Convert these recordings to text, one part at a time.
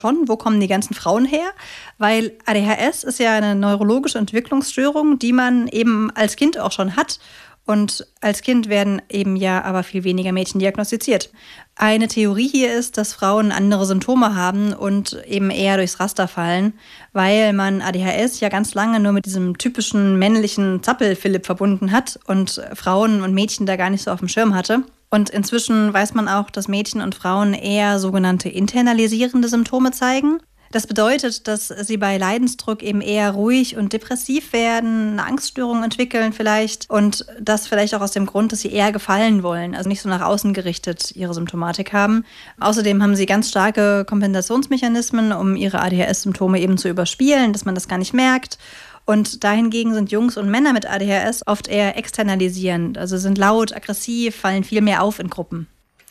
Schon, wo kommen die ganzen Frauen her? Weil ADHS ist ja eine neurologische Entwicklungsstörung, die man eben als Kind auch schon hat. Und als Kind werden eben ja aber viel weniger Mädchen diagnostiziert. Eine Theorie hier ist, dass Frauen andere Symptome haben und eben eher durchs Raster fallen, weil man ADHS ja ganz lange nur mit diesem typischen männlichen Zappel-Philipp verbunden hat und Frauen und Mädchen da gar nicht so auf dem Schirm hatte. Und inzwischen weiß man auch, dass Mädchen und Frauen eher sogenannte internalisierende Symptome zeigen. Das bedeutet, dass sie bei Leidensdruck eben eher ruhig und depressiv werden, eine Angststörung entwickeln vielleicht und das vielleicht auch aus dem Grund, dass sie eher gefallen wollen, also nicht so nach außen gerichtet ihre Symptomatik haben. Außerdem haben sie ganz starke Kompensationsmechanismen, um ihre ADHS-Symptome eben zu überspielen, dass man das gar nicht merkt. Und dahingegen sind Jungs und Männer mit ADHS oft eher externalisierend, also sind laut, aggressiv, fallen viel mehr auf in Gruppen.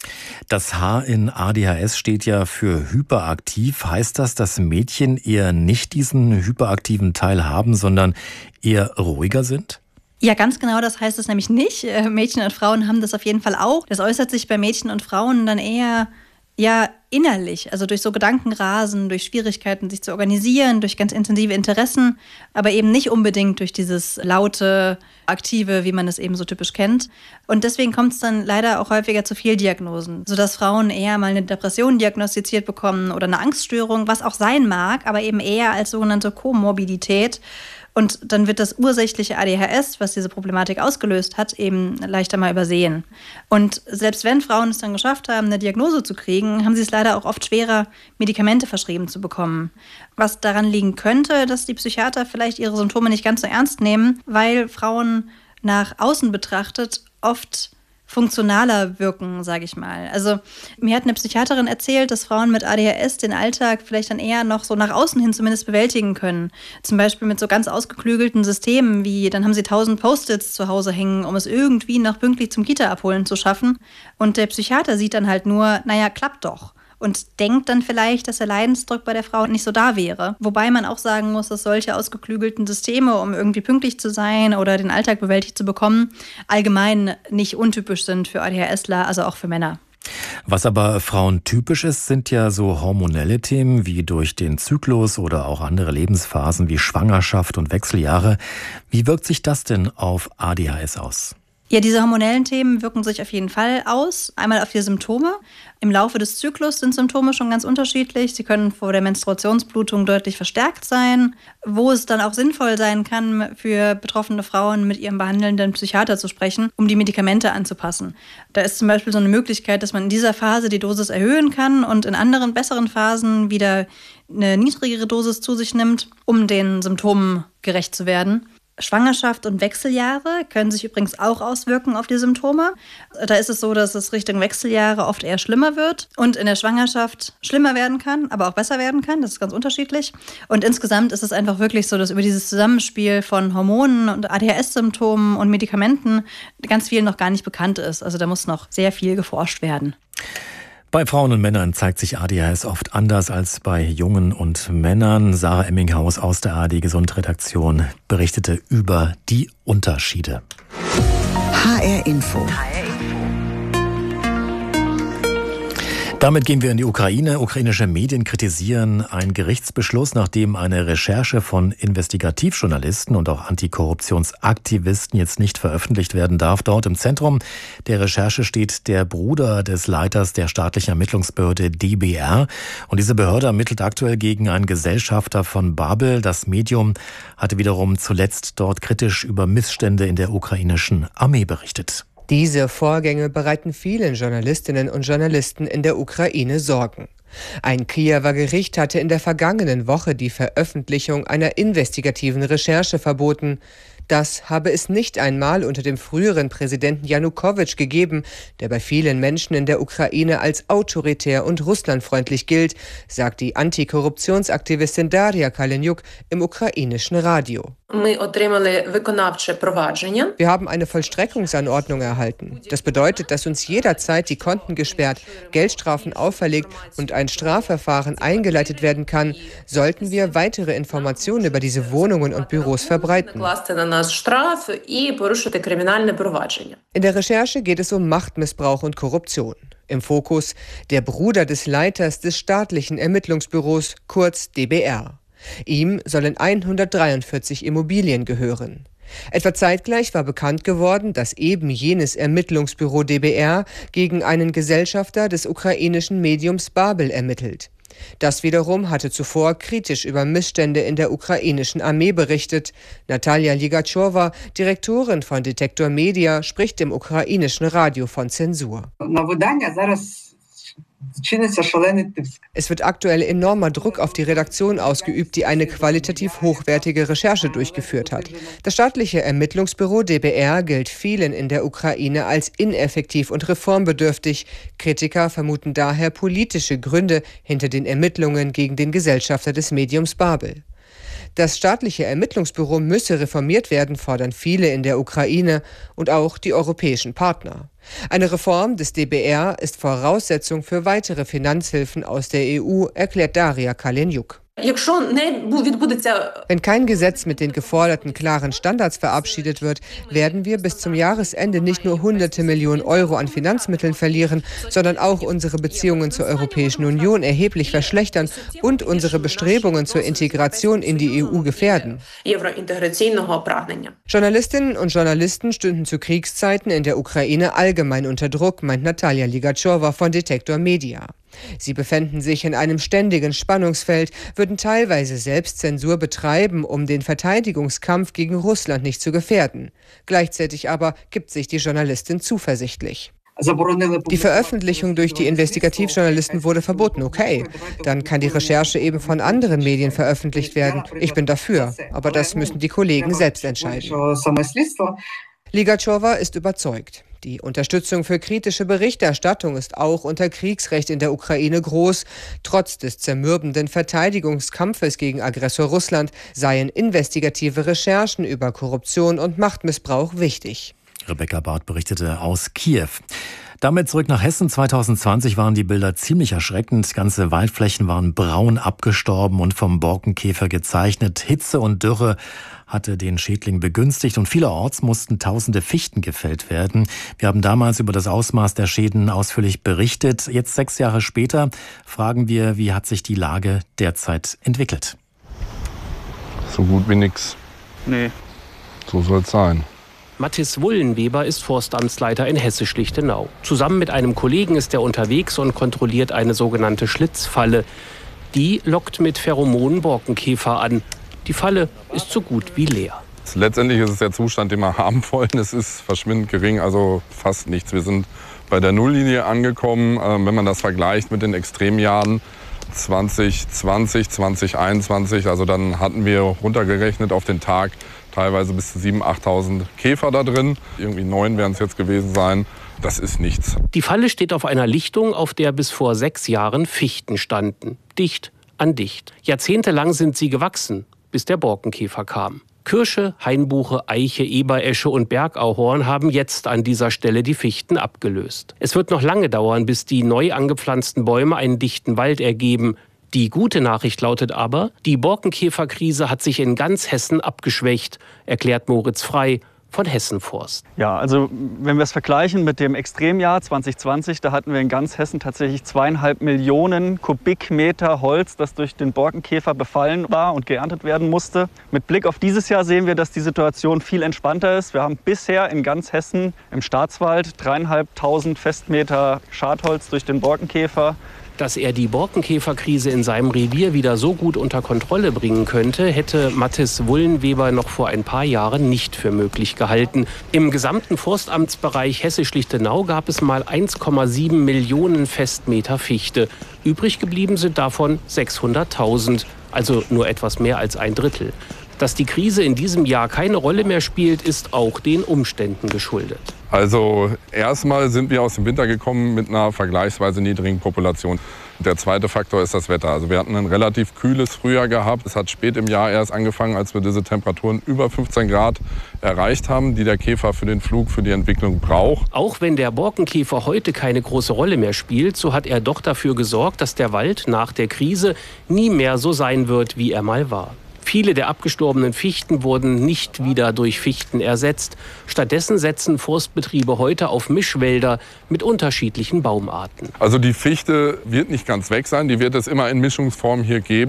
Das H in ADHS steht ja für hyperaktiv. Heißt das, dass Mädchen eher nicht diesen hyperaktiven Teil haben, sondern eher ruhiger sind? Ja, ganz genau, das heißt es nämlich nicht. Mädchen und Frauen haben das auf jeden Fall auch. Das äußert sich bei Mädchen und Frauen dann eher innerlich, also durch so Gedankenrasen, durch Schwierigkeiten, sich zu organisieren, durch ganz intensive Interessen, aber eben nicht unbedingt durch dieses laute, aktive, wie man es eben so typisch kennt. Und deswegen kommt es dann leider auch häufiger zu Fehldiagnosen, sodass Frauen eher mal eine Depression diagnostiziert bekommen oder eine Angststörung, was auch sein mag, aber eben eher als sogenannte Komorbidität. Und dann wird das ursächliche ADHS, was diese Problematik ausgelöst hat, eben leichter mal übersehen. Und selbst wenn Frauen es dann geschafft haben, eine Diagnose zu kriegen, haben sie es leider auch oft schwerer, Medikamente verschrieben zu bekommen. Was daran liegen könnte, dass die Psychiater vielleicht ihre Symptome nicht ganz so ernst nehmen, weil Frauen nach außen betrachtet oft funktionaler wirken, sage ich mal. Also mir hat eine Psychiaterin erzählt, dass Frauen mit ADHS den Alltag vielleicht dann eher noch so nach außen hin zumindest bewältigen können. Zum Beispiel mit so ganz ausgeklügelten Systemen wie, dann haben sie 1000 Post-its zu Hause hängen, um es irgendwie noch pünktlich zum Kita-Abholen zu schaffen. Und der Psychiater sieht dann halt nur, naja, klappt doch. Und denkt dann vielleicht, dass der Leidensdruck bei der Frau nicht so da wäre. Wobei man auch sagen muss, dass solche ausgeklügelten Systeme, um irgendwie pünktlich zu sein oder den Alltag bewältigt zu bekommen, allgemein nicht untypisch sind für ADHSler, also auch für Männer. Was aber frauentypisch ist, sind ja so hormonelle Themen wie durch den Zyklus oder auch andere Lebensphasen wie Schwangerschaft und Wechseljahre. Wie wirkt sich das denn auf ADHS aus? Ja, diese hormonellen Themen wirken sich auf jeden Fall aus. Einmal auf die Symptome. Im Laufe des Zyklus sind Symptome schon ganz unterschiedlich. Sie können vor der Menstruationsblutung deutlich verstärkt sein, wo es dann auch sinnvoll sein kann, für betroffene Frauen mit ihrem behandelnden Psychiater zu sprechen, um die Medikamente anzupassen. Da ist zum Beispiel so eine Möglichkeit, dass man in dieser Phase die Dosis erhöhen kann und in anderen, besseren Phasen wieder eine niedrigere Dosis zu sich nimmt, um den Symptomen gerecht zu werden. Schwangerschaft und Wechseljahre können sich übrigens auch auswirken auf die Symptome. Da ist es so, dass es Richtung Wechseljahre oft eher schlimmer wird und in der Schwangerschaft schlimmer werden kann, aber auch besser werden kann. Das ist ganz unterschiedlich. Und insgesamt ist es einfach wirklich so, dass über dieses Zusammenspiel von Hormonen und ADHS-Symptomen und Medikamenten ganz viel noch gar nicht bekannt ist. Also da muss noch sehr viel geforscht werden. Bei Frauen und Männern zeigt sich ADHS oft anders als bei Jungen und Männern. Sarah Emminghaus aus der ARD Gesundredaktion berichtete über die Unterschiede. HR Info. Damit gehen wir in die Ukraine. Ukrainische Medien kritisieren einen Gerichtsbeschluss, nachdem eine Recherche von Investigativjournalisten und auch Antikorruptionsaktivisten jetzt nicht veröffentlicht werden darf. Dort im Zentrum der Recherche steht der Bruder des Leiters der staatlichen Ermittlungsbehörde DBR. Und diese Behörde ermittelt aktuell gegen einen Gesellschafter von Babel. Das Medium hatte wiederum zuletzt dort kritisch über Missstände in der ukrainischen Armee berichtet. Diese Vorgänge bereiten vielen Journalistinnen und Journalisten in der Ukraine Sorgen. Ein Kiewer Gericht hatte in der vergangenen Woche die Veröffentlichung einer investigativen Recherche verboten. Das habe es nicht einmal unter dem früheren Präsidenten Janukowitsch gegeben, der bei vielen Menschen in der Ukraine als autoritär und russlandfreundlich gilt, sagt die Antikorruptionsaktivistin Daria Kaleniuk im ukrainischen Radio. Wir haben eine Vollstreckungsanordnung erhalten. Das bedeutet, dass uns jederzeit die Konten gesperrt, Geldstrafen auferlegt und ein Strafverfahren eingeleitet werden kann, sollten wir weitere Informationen über diese Wohnungen und Büros verbreiten. In der Recherche geht es um Machtmissbrauch und Korruption. Im Fokus der Bruder des Leiters des staatlichen Ermittlungsbüros, kurz DBR. Ihm sollen 143 Immobilien gehören. Etwa zeitgleich war bekannt geworden, dass eben jenes Ermittlungsbüro DBR gegen einen Gesellschafter des ukrainischen Mediums Babel ermittelt. Das wiederum hatte zuvor kritisch über Missstände in der ukrainischen Armee berichtet. Natalia Ligachowa, Direktorin von Detektor Media, spricht im ukrainischen Radio von Zensur. Es wird aktuell enormer Druck auf die Redaktion ausgeübt, die eine qualitativ hochwertige Recherche durchgeführt hat. Das staatliche Ermittlungsbüro DBR gilt vielen in der Ukraine als ineffektiv und reformbedürftig. Kritiker vermuten daher politische Gründe hinter den Ermittlungen gegen den Gesellschafter des Mediums Babel. Das staatliche Ermittlungsbüro müsse reformiert werden, fordern viele in der Ukraine und auch die europäischen Partner. Eine Reform des DBR ist Voraussetzung für weitere Finanzhilfen aus der EU, erklärt Daria Kalenjuk. Wenn kein Gesetz mit den geforderten klaren Standards verabschiedet wird, werden wir bis zum Jahresende nicht nur hunderte Millionen Euro an Finanzmitteln verlieren, sondern auch unsere Beziehungen zur Europäischen Union erheblich verschlechtern und unsere Bestrebungen zur Integration in die EU gefährden. Journalistinnen und Journalisten stünden zu Kriegszeiten in der Ukraine allgemein unter Druck, meint Natalia Ligachowa von Detektor Media. Sie befänden sich in einem ständigen Spannungsfeld, würden teilweise Selbstzensur betreiben, um den Verteidigungskampf gegen Russland nicht zu gefährden. Gleichzeitig aber gibt sich die Journalistin zuversichtlich. Die Veröffentlichung durch die Investigativjournalisten wurde verboten, okay. Dann kann die Recherche eben von anderen Medien veröffentlicht werden. Ich bin dafür, aber das müssen die Kollegen selbst entscheiden. Ligachowa ist überzeugt. Die Unterstützung für kritische Berichterstattung ist auch unter Kriegsrecht in der Ukraine groß. Trotz des zermürbenden Verteidigungskampfes gegen Aggressor Russland seien investigative Recherchen über Korruption und Machtmissbrauch wichtig. Rebecca Barth berichtete aus Kiew. Damit zurück nach Hessen. 2020 waren die Bilder ziemlich erschreckend. Ganze Waldflächen waren braun abgestorben und vom Borkenkäfer gezeichnet. Hitze und Dürre hatte den Schädling begünstigt und vielerorts mussten tausende Fichten gefällt werden. Wir haben damals über das Ausmaß der Schäden ausführlich berichtet. Jetzt 6 Jahre später fragen wir, wie hat sich die Lage derzeit entwickelt? So gut wie nix. Nee. So soll es sein. Mathis Wullenweber ist Forstamtsleiter in Hessisch-Lichtenau. Zusammen mit einem Kollegen ist er unterwegs und kontrolliert eine sogenannte Schlitzfalle. Die lockt mit Pheromonen Borkenkäfer an. Die Falle ist so gut wie leer. Letztendlich ist es der Zustand, den wir haben wollen. Es ist verschwindend gering, also fast nichts. Wir sind bei der Nulllinie angekommen. Wenn man das vergleicht mit den Extremjahren 2020, 2021, also dann hatten wir runtergerechnet auf den Tag teilweise bis zu 7.000, 8.000 Käfer da drin. Irgendwie 9 werden es jetzt gewesen sein. Das ist nichts. Die Falle steht auf einer Lichtung, auf der bis vor 6 Jahren Fichten standen. Dicht an dicht. Jahrzehntelang sind sie gewachsen, bis der Borkenkäfer kam. Kirsche, Hainbuche, Eiche, Eberesche und Bergahorn haben jetzt an dieser Stelle die Fichten abgelöst. Es wird noch lange dauern, bis die neu angepflanzten Bäume einen dichten Wald ergeben. Die gute Nachricht lautet aber, die Borkenkäferkrise hat sich in ganz Hessen abgeschwächt, erklärt Moritz Frei von Hessenforst. Ja, also wenn wir es vergleichen mit dem Extremjahr 2020, da hatten wir in ganz Hessen tatsächlich 2,5 Millionen Kubikmeter Holz, das durch den Borkenkäfer befallen war und geerntet werden musste. Mit Blick auf dieses Jahr sehen wir, dass die Situation viel entspannter ist. Wir haben bisher in ganz Hessen im Staatswald 3.500 Festmeter Schadholz durch den Borkenkäfer. Dass er die Borkenkäferkrise in seinem Revier wieder so gut unter Kontrolle bringen könnte, hätte Mathis Wullenweber noch vor ein paar Jahren nicht für möglich gehalten. Im gesamten Forstamtsbereich Hessisch-Lichtenau gab es mal 1,7 Millionen Festmeter Fichte. Übrig geblieben sind davon 600.000, also nur etwas mehr als 1/3. Dass die Krise in diesem Jahr keine Rolle mehr spielt, ist auch den Umständen geschuldet. Also erstmal sind wir aus dem Winter gekommen mit einer vergleichsweise niedrigen Population. Der zweite Faktor ist das Wetter. Also wir hatten ein relativ kühles Frühjahr gehabt. Es hat spät im Jahr erst angefangen, als wir diese Temperaturen über 15 Grad erreicht haben, die der Käfer für den Flug, für die Entwicklung braucht. Auch wenn der Borkenkäfer heute keine große Rolle mehr spielt, so hat er doch dafür gesorgt, dass der Wald nach der Krise nie mehr so sein wird, wie er mal war. Viele der abgestorbenen Fichten wurden nicht wieder durch Fichten ersetzt. Stattdessen setzen Forstbetriebe heute auf Mischwälder mit unterschiedlichen Baumarten. Also die Fichte wird nicht ganz weg sein, die wird es immer in Mischungsform hier geben.